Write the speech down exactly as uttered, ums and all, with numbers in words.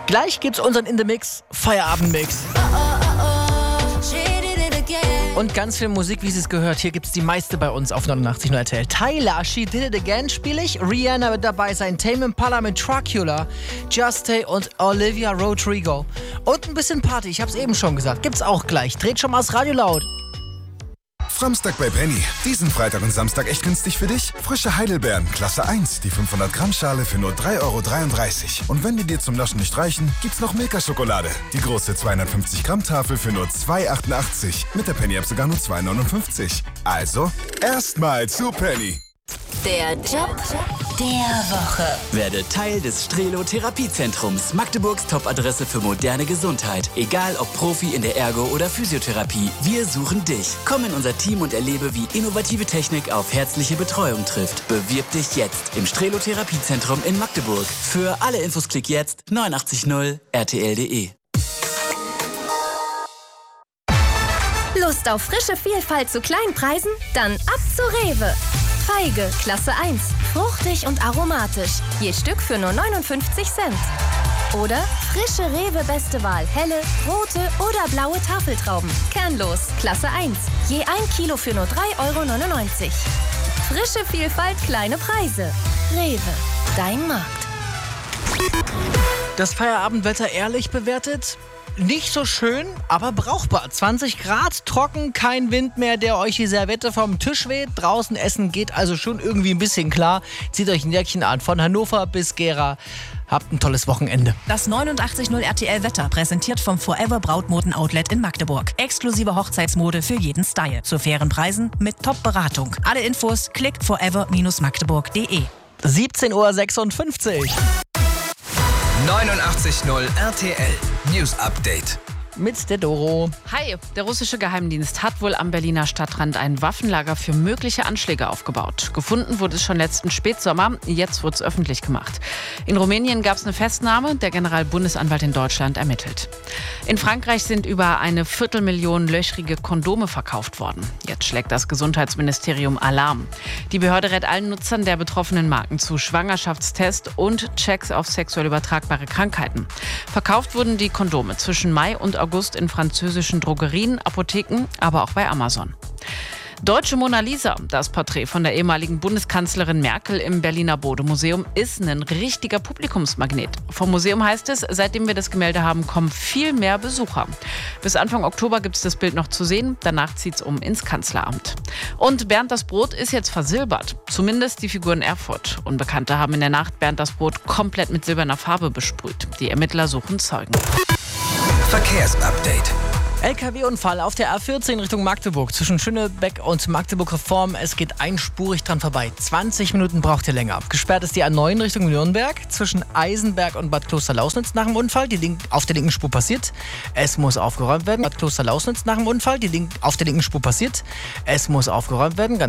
Gleich gibt's unseren In the Mix Feierabend-Mix. Und ganz viel Musik, wie Sie es gehört. Hier gibt's die meiste bei uns auf neunundachtzig Komma null R T L. Tyler, She Did It Again spiele ich. Rihanna wird dabei sein. Tame Impala mit Dracula. Just Stay und Olivia Rodrigo. Und ein bisschen Party, ich hab's eben schon gesagt. Gibt's auch gleich. Dreht schon mal das Radio laut. Framstag bei Penny. Diesen Freitag und Samstag echt günstig für dich? Frische Heidelbeeren, Klasse eins, die fünfhundert Gramm Schale für nur drei Euro dreiunddreißig. Und wenn die dir zum Naschen nicht reichen, gibt's noch Milka-Schokolade. Die große zweihundertfünfzig Gramm Tafel für nur zwei Euro achtundachtzig. Mit der Penny-App sogar nur zwei Euro neunundfünfzig. Also, erstmal zu Penny. Der Job der Woche. Werde Teil des Strelo Therapiezentrums, Magdeburgs Top-Adresse für moderne Gesundheit. Egal ob Profi in der Ergo- oder Physiotherapie, wir suchen dich. Komm in unser Team und erlebe, wie innovative Technik auf herzliche Betreuung trifft. Bewirb dich jetzt im Strelo Therapiezentrum in Magdeburg. Für alle Infos klick jetzt neunundachtzig Komma null R T L Punkt de. Lust auf frische Vielfalt zu kleinen Preisen? Dann ab zu Rewe. Feige, Klasse eins. Fruchtig und aromatisch. Je Stück für nur neunundfünfzig Cent. Oder frische Rewe Beste Wahl. Helle, rote oder blaue Tafeltrauben. Kernlos, Klasse eins. Je ein Kilo für nur drei Euro neunundneunzig. Frische Vielfalt, kleine Preise. Rewe, dein Markt. Das Feierabendwetter ehrlich bewertet? Nicht so schön, aber brauchbar. zwanzig Grad, trocken, kein Wind mehr, der euch die Servette vom Tisch weht. Draußen essen geht also schon irgendwie ein bisschen klar. Zieht euch ein Jäckchen an, von Hannover bis Gera. Habt ein tolles Wochenende. Das neunundachtzig Komma null R T L Wetter präsentiert vom Forever Brautmoden Outlet in Magdeburg. Exklusive Hochzeitsmode für jeden Style. Zu fairen Preisen mit Top-Beratung. Alle Infos klickt forever Magdeburg punkt de. siebzehn Uhr sechsundfünfzig. neunundachtzig Komma null R T L News Update. Mit der Doro. Hi, der russische Geheimdienst hat wohl am Berliner Stadtrand ein Waffenlager für mögliche Anschläge aufgebaut. Gefunden wurde es schon letzten Spätsommer, jetzt wurde es öffentlich gemacht. In Rumänien gab es eine Festnahme, der Generalbundesanwalt in Deutschland ermittelt. In Frankreich sind über eine Viertelmillion löchrige Kondome verkauft worden. Jetzt schlägt das Gesundheitsministerium Alarm. Die Behörde rät allen Nutzern der betroffenen Marken zu Schwangerschaftstests und Checks auf sexuell übertragbare Krankheiten. Verkauft wurden die Kondome zwischen Mai und August in französischen Drogerien, Apotheken, aber auch bei Amazon. Deutsche Mona Lisa, das Porträt von der ehemaligen Bundeskanzlerin Merkel im Berliner Bode-Museum, ist ein richtiger Publikumsmagnet. Vom Museum heißt es, seitdem wir das Gemälde haben, kommen viel mehr Besucher. Bis Anfang Oktober gibt es das Bild noch zu sehen, danach zieht es um ins Kanzleramt. Und Bernd das Brot ist jetzt versilbert, zumindest die Figur in Erfurt. Unbekannte haben in der Nacht Bernd das Brot komplett mit silberner Farbe besprüht. Die Ermittler suchen Zeugen. Verkehrsupdate. L K W-Unfall auf der A vierzehn Richtung Magdeburg zwischen Schönebeck und Magdeburg-Reform. Es geht einspurig dran vorbei. zwanzig Minuten braucht ihr länger. Gesperrt ist die A neun Richtung Nürnberg zwischen Eisenberg und Bad Klosterlausnitz nach dem Unfall. Die link- auf der linken Spur passiert. Es muss aufgeräumt werden. Bad Klosterlausnitz nach dem Unfall. Die link- auf der linken Spur passiert. Es muss aufgeräumt werden.